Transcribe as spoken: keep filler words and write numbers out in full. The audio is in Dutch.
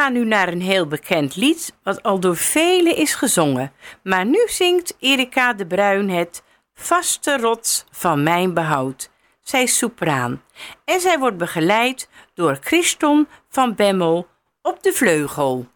gaan nu naar een heel bekend lied, wat al door velen is gezongen. Maar nu zingt Erika de Bruin het Vaste rots van mijn behoud. Zij is sopraan en zij wordt begeleid door Christon van Bemmel op de vleugel.